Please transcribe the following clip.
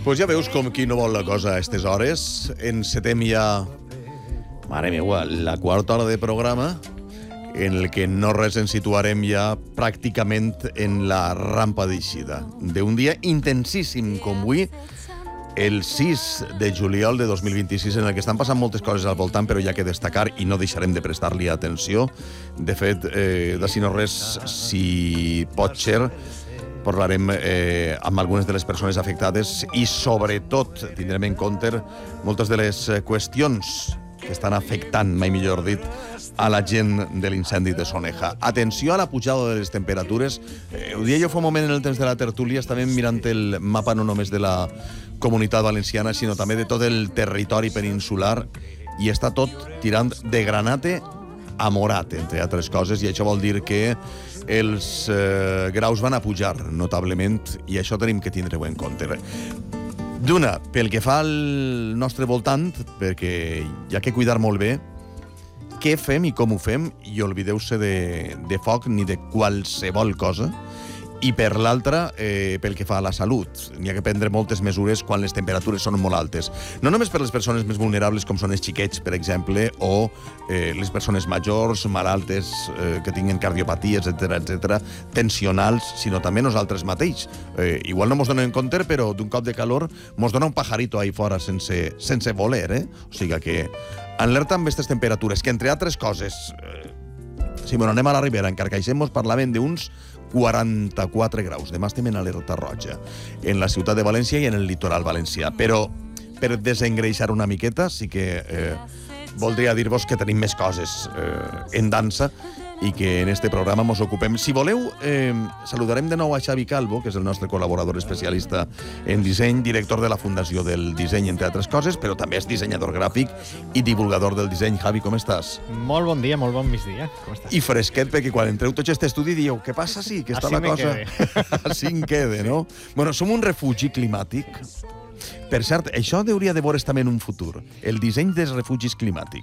Pues ja veus com qui no vol la cosa a aquestes hores. Encetem ja, mare meua, la quarta hora de programa en el que no res ens situarem ja pràcticament en la rampa d'eixida d'un dia intensíssim com avui, el 6 de juliol de 2026, en el que estan passant moltes coses al voltant, però hi ha que destacar i no deixarem de prestar-li atenció. De fet, d'ací no res, si pot ser, parlarem amb algunes de les persones afectades i, sobretot, tindrem en compte moltes de les qüestions que estan afectant, mai millor dit, a la gent de l'incendi de Soneja. Atenció a la pujada de les temperatures. Ho dia jo fa un moment en el temps de la tertúlia, estàvem mirant el mapa no només de la Comunitat Valenciana, sinó també de tot el territori peninsular, i està tot tirant de granate a morat, entre altres coses, i això vol dir que els graus van a pujar notablement, i això tenim que tindre-ho en compte. D'una, pel que fa al nostre voltant, perquè hi ha que cuidar molt bé què fem i com ho fem, i oblideu-se de foc ni de qualsevol cosa. I per l'altra, pel que fa a la salut, n'hi ha que prendre moltes mesures quan les temperatures són molt altes. No només per les persones més vulnerables, com són els xiquets, per exemple, o les persones majors, malaltes, que tinguen cardiopaties, etc., tensionals, sinó també nosaltres mateix. Igual no mos donem en compte, però d'un cop de calor mos dona un pajarito ahí fora sense voler, O sigui que alerta amb aquestes temperatures, que entre altres coses, si anem a la Ribera, en Carcaixent mos parlaven d'uns 44 graus. Demà estem en alerta roja en la ciutat de València i en el litoral valencià. Però per desengreixar una miqueta sí que voldria dir-vos que tenim més coses en dansa i que en este programa mos ocupem. Si voleu, saludarem de nou a Xavi Calvo, que és el nostre col·laborador especialista en disseny, director de la Fundació del Disseny, entre altres coses, però també és dissenyador gràfic i divulgador del disseny. Javi, com estàs? Molt bon dia, molt bon migdia. Com estàs? I fresquet, perquè quan entreu tots a aquest estudi dieu, què passa sí, que està la cosa... Així en quede, no? Bueno, som un refugi climàtic. Per cert, això hauria de veure's també en un futur, el disseny dels refugis climàtics.